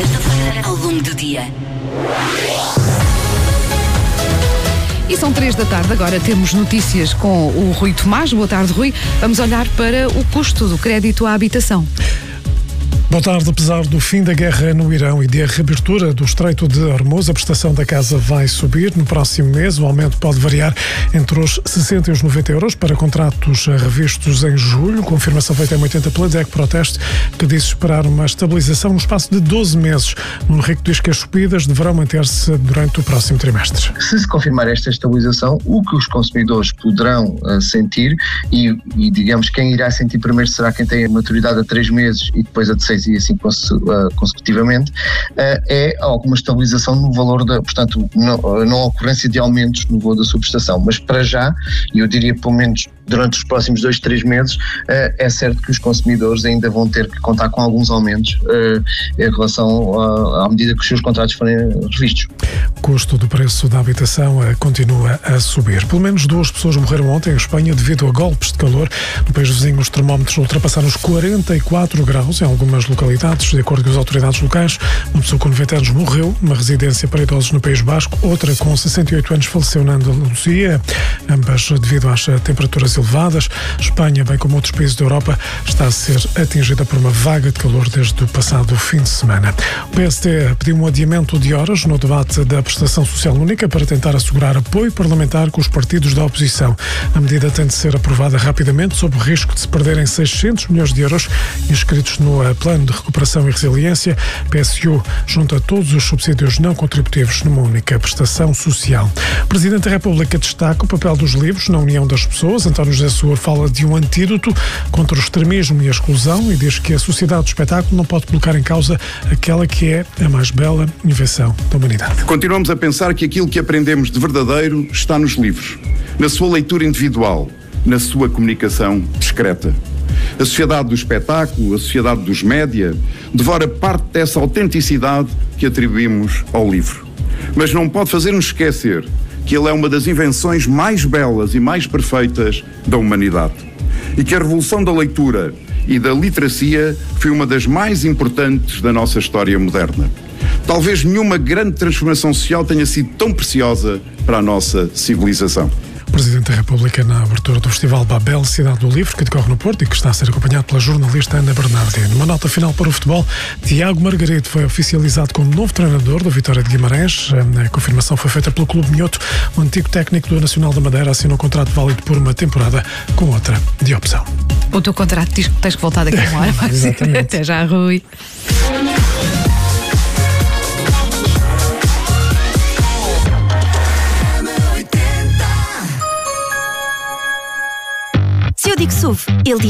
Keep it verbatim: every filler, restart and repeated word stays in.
sexta-feira, ao longo do dia. E são três da tarde, agora temos notícias com o Rui Tomás. Boa tarde, Rui. Vamos olhar para o custo do crédito à habitação. Boa tarde. Apesar do fim da guerra no Irão e da reabertura do Estreito de Hormuz, a prestação da casa vai subir no próximo mês. O aumento pode variar entre os sessenta e os noventa euros para contratos revistos em julho. Confirmação feita em oitenta pela D E C Proteste, que diz esperar uma estabilização no espaço de doze meses. Nuno Rico diz que as subidas deverão manter-se durante o próximo trimestre. Se se confirmar esta estabilização, o que os consumidores poderão uh, sentir, e, e digamos quem irá sentir primeiro será quem tem a maturidade a três meses e depois a de seis e assim consecutivamente, é alguma estabilização no valor da, portanto, não, não ocorrência de aumentos no valor da sua prestação, mas para já, e eu diria pelo menos durante os próximos dois, três meses, é certo que os consumidores ainda vão ter que contar com alguns aumentos em relação à medida que os seus contratos forem revistos. O custo do preço da habitação continua a subir. Pelo menos duas pessoas morreram ontem em Espanha devido a golpes de calor. No país vizinho, os termómetros ultrapassaram os quarenta e quatro graus em algumas localidades. De acordo com as autoridades locais, uma pessoa com noventa anos morreu numa residência para idosos no País Basco. Outra com sessenta e oito anos faleceu na Andaluzia, ambas devido às temperaturas elevadas. Espanha, bem como outros países da Europa, está a ser atingida por uma vaga de calor desde o passado fim de semana. O P S D pediu um adiamento de horas no debate da prestação social única para tentar assegurar apoio parlamentar com os partidos da oposição. A medida tem de ser aprovada rapidamente, sob o risco de se perderem seiscentos milhões de euros inscritos no Plano de Recuperação e Resiliência. P S U junta todos os subsídios não contributivos numa única prestação social. O Presidente da República destaca o papel dos livros na união das pessoas. António José Seguro fala de um antídoto contra o extremismo e a exclusão e diz que a sociedade do espetáculo não pode colocar em causa aquela que é a mais bela invenção da humanidade. Continuamos a pensar que aquilo que aprendemos de verdadeiro está nos livros, na sua leitura individual, na sua comunicação discreta. A sociedade do espetáculo, a sociedade dos média, devora parte dessa autenticidade que atribuímos ao livro. Mas não pode fazer-nos esquecer que ele é uma das invenções mais belas e mais perfeitas da humanidade. E que a revolução da leitura e da literacia foi uma das mais importantes da nossa história moderna. Talvez nenhuma grande transformação social tenha sido tão preciosa para a nossa civilização. O Presidente da República na abertura do Festival Babel Cidade do Livro, que decorre no Porto e que está a ser acompanhado pela jornalista Ana Bernardi. Numa nota final para o futebol, Tiago Margarito foi oficializado como novo treinador do Vitória de Guimarães. A confirmação foi feita pelo Clube Minhoto. O antigo técnico do Nacional da Madeira assinou um contrato válido por uma temporada com outra de opção. O teu contrato diz que tens que voltar daqui a uma hora. Exatamente. Até já, Rui. Se eu digo S U V, ele diz